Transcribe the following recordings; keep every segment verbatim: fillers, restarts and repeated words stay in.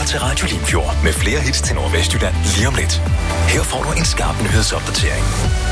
til Radio Limfjord med flere hits til Nordvestjylland lige om lidt. Her får du en skarp nyhedsopdatering.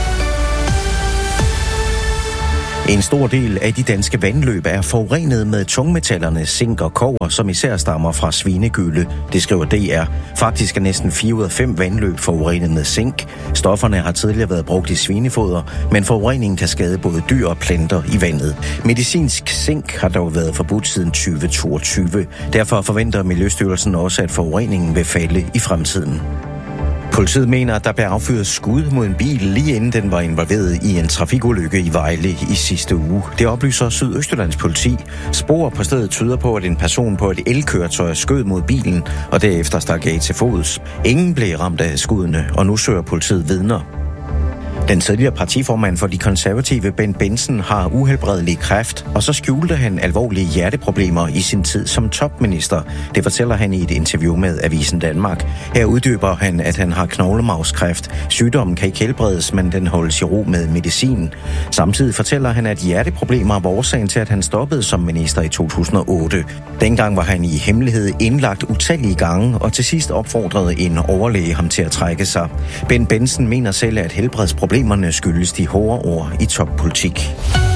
En stor del af de danske vandløb er forurenet med tungmetallerne zink og kobber, som især stammer fra svinegylde. Det skriver D R. Faktisk er næsten fire ud af fem vandløb forurenet med zink. Stofferne har tidligere været brugt i svinefoder, men forureningen kan skade både dyr og planter i vandet. Medicinsk zink har dog været forbudt siden tyve toogtyve. Derfor forventer Miljøstyrelsen også, at forureningen vil falde i fremtiden. Politiet mener, at der blev affyret skud mod en bil, lige inden den var involveret i en trafikulykke i Vejle i sidste uge. Det oplyser Sydøstjyllands politi. Spor på stedet tyder på, at en person på et elkøretøj skød mod bilen, og derefter stak af til fods. Ingen blev ramt af skuddene, og nu søger politiet vidner. Den tidligere partiformand for de konservative, Bent Bentzen, har uhelbredelig kræft, og så skjulte han alvorlige hjerteproblemer i sin tid som topminister. Det fortæller han i et interview med Avisen Danmark. Her uddyber han, at han har knoglemavskræft. Sygdommen kan ikke helbredes, men den holdes i ro med medicin. Samtidig fortæller han, at hjerteproblemer var årsagen til, at han stoppede som minister i to tusind og otte. Dengang var han i hemmelighed indlagt utallige gange, og til sidst opfordrede en overlæge ham til at trække sig. Bent Bentzen mener selv, at helbredsproblemer Problemerne skyldes de hårde ord i toppolitik.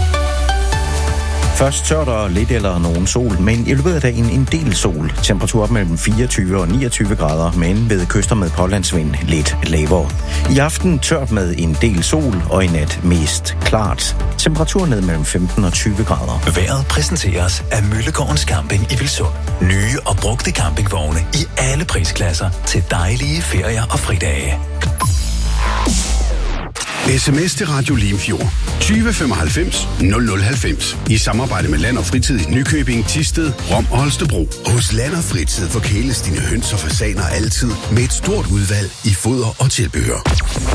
Først tørt og lidt eller nogen sol, men i løbet af dagen en del sol. Temperatur op mellem fireogtyve og niogtyve grader, men ved kyster med pålandsvind lidt lavere. I aften tørt med en del sol og i nat mest klart. Temperatur ned mellem femten og tyve grader. Vejret præsenteres af Møllegårdens Camping i Vilsund. Nye og brugte campingvogne i alle prisklasser til dejlige ferier og fridage. sms til Radio Limfjord tyve femoghalvfems nul nul halvfems i samarbejde med Land og Fritid i Nykøbing, Thisted, Rom og Holstebro. Hos Land og Fritid forkæles dine høns og fasaner altid med et stort udvalg i foder og tilbehør.